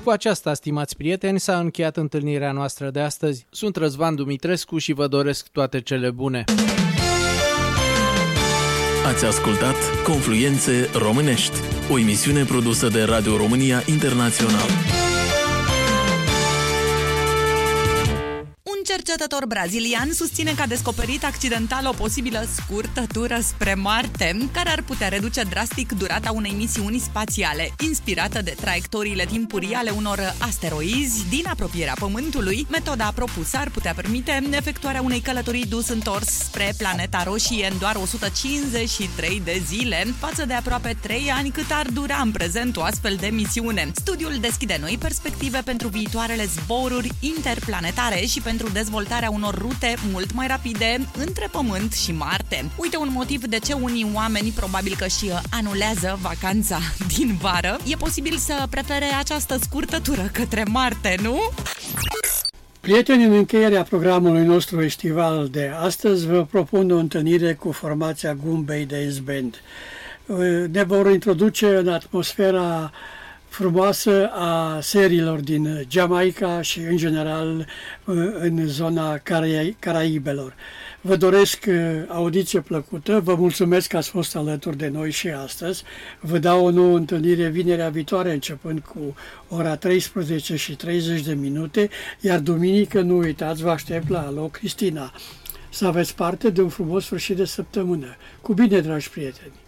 Cu aceasta, stimați prieteni, s-a încheiat întâlnirea noastră de astăzi. Sunt Răzvan Dumitrescu și vă doresc toate cele bune. Ați ascultat Confluențe Românești, o emisiune produsă de Radio România Internațional. Un cercetător brazilian susține că a descoperit accidental o posibilă scurtătură spre Marte, care ar putea reduce drastic durata unei misiuni spațiale, inspirată de traiectoriile timpurii ale unor asteroizi din apropierea Pământului. Metoda propusă ar putea permite efectuarea unei călătorii dus-întors spre planeta roșie în doar 153 de zile, față de aproape 3 ani cât ar dura în prezent o astfel de misiune. Studiul deschide noi perspective pentru viitoarele zboruri interplanetare și pentru dezvoltarea unor rute mult mai rapide între Pământ și Marte. Uite un motiv de ce unii oameni probabil că și anulează vacanța din vară. E posibil să prefere această scurtătură către Marte, nu? Prieteni, în încheierea programului nostru estival de astăzi vă propun o întâlnire cu formația Goombay Dance Band. Ne vor introduce în atmosfera frumoasă a serilor din Jamaica și, în general, în zona Caraibelor. Vă doresc audiție plăcută, vă mulțumesc că ați fost alături de noi și astăzi. Vă dau o nouă întâlnire vinerea viitoare, începând cu ora 13:30, iar duminică, nu uitați, vă aștept la Alo Cristina. Să aveți parte de un frumos sfârșit de săptămână. Cu bine, dragi prieteni!